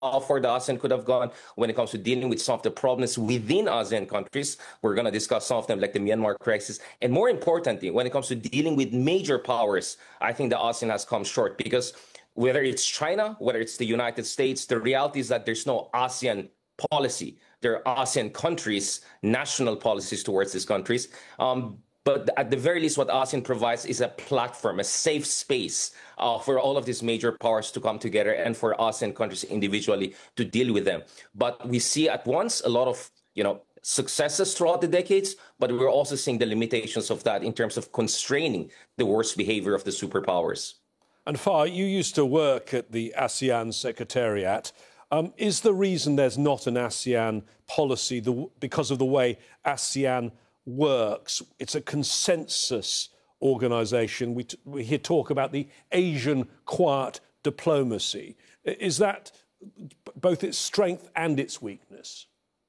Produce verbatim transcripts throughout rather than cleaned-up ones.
how far the ASEAN could have gone when it comes to dealing with some of the problems within ASEAN countries. We're going to discuss some of them, like the Myanmar crisis. And more importantly, when it comes to dealing with major powers, I think the ASEAN has come short, because whether it's China, whether it's the United States, the reality is that there's no ASEAN policy. There are ASEAN countries, national policies towards these countries. Um, But at the very least, what ASEAN provides is a platform, a safe space uh, for all of these major powers to come together and for ASEAN countries individually to deal with them. But we see at once a lot of, you know, successes throughout the decades, but we're also seeing the limitations of that in terms of constraining the worst behavior of the superpowers. And Far, you used to work at the ASEAN Secretariat. Um, is the reason there's not an ASEAN policy the, because of the way ASEAN works? It's a consensus organisation. We, t- we hear talk about the Asian quiet diplomacy. Is that both its strength and its weakness?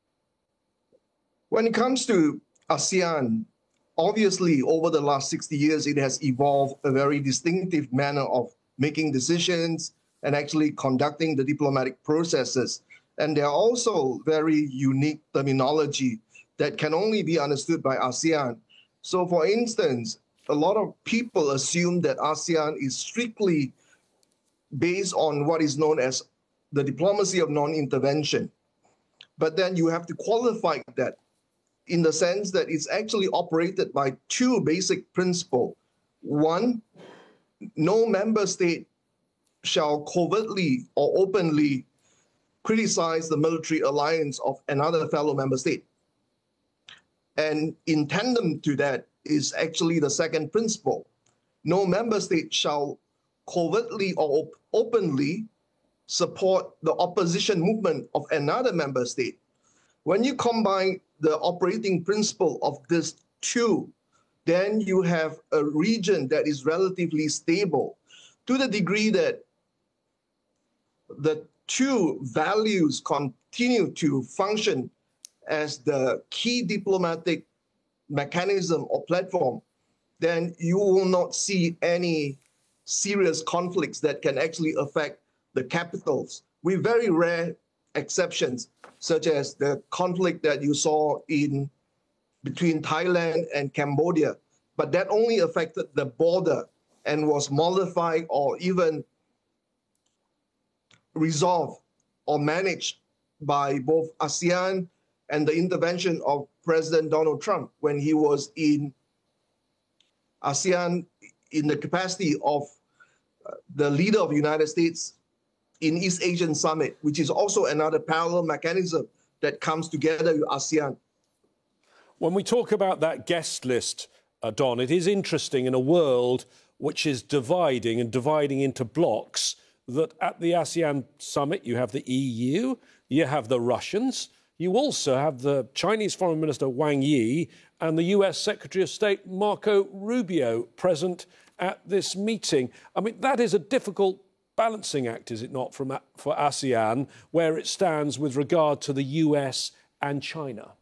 When it comes to ASEAN, obviously over the last sixty years, it has evolved a very distinctive manner of making decisions and actually conducting the diplomatic processes. And there are also very unique terminology that can only be understood by ASEAN. So, for instance, a lot of people assume that ASEAN is strictly based on what is known as the diplomacy of non-intervention. But then you have to qualify that in the sense that it's actually operated by two basic principles. One, no member state shall covertly or openly criticize the military alliance of another fellow member state. And in tandem to that is actually the second principle. No member state shall covertly or op- openly support the opposition movement of another member state. When you combine the operating principle of these two, then you have a region that is relatively stable to the degree that the two values continue to function as the key diplomatic mechanism or platform, then you will not see any serious conflicts that can actually affect the capitals, with very rare exceptions, such as the conflict that you saw in between Thailand and Cambodia. But that only affected the border and was mollified or even resolved or managed by both ASEAN and the intervention of President Donald Trump when he was in ASEAN in the capacity of uh, the leader of the United States in East Asian Summit, which is also another parallel mechanism that comes together with ASEAN. When we talk about that guest list, uh, Don, it is interesting in a world which is dividing and dividing into blocks, that at the ASEAN Summit you have the E U, you have the Russians, you also have the Chinese Foreign Minister Wang Yi and the U S Secretary of State Marco Rubio present at this meeting. I mean, that is a difficult balancing act, is it not, from, for ASEAN, where it stands with regard to the U S and China?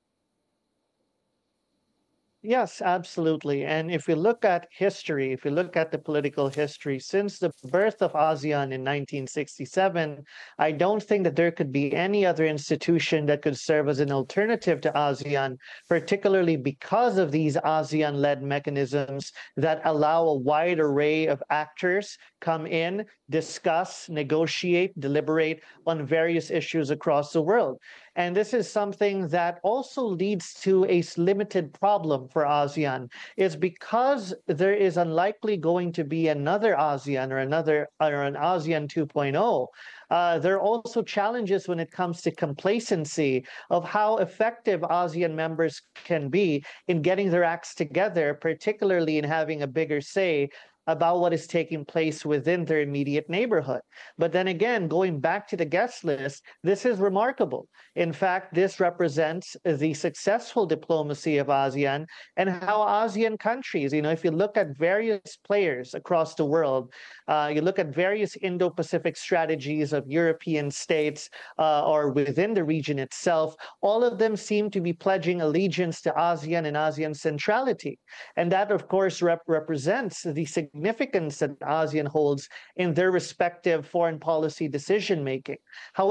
Yes, absolutely. And if we look at history, if we look at the political history, since the birth of ASEAN in nineteen sixty-seven, I don't think that there could be any other institution that could serve as an alternative to ASEAN, particularly because of these ASEAN-led mechanisms that allow a wide array of actors come in, discuss, negotiate, deliberate on various issues across the world. And this is something that also leads to a limited problem for ASEAN, is because there is unlikely going to be another ASEAN or another or an ASEAN two point oh. Uh, there are also challenges when it comes to complacency of how effective ASEAN members can be in getting their acts together, particularly in having a bigger say about what is taking place within their immediate neighborhood. But then again, going back to the guest list, this is remarkable. In fact, this represents the successful diplomacy of ASEAN and how ASEAN countries, you know, if you look at various players across the world, uh, you look at various Indo-Pacific strategies of European states uh, or within the region itself, all of them seem to be pledging allegiance to ASEAN and ASEAN centrality. And that, of course, rep- represents the significance that ASEAN holds in their respective foreign policy decision-making. However,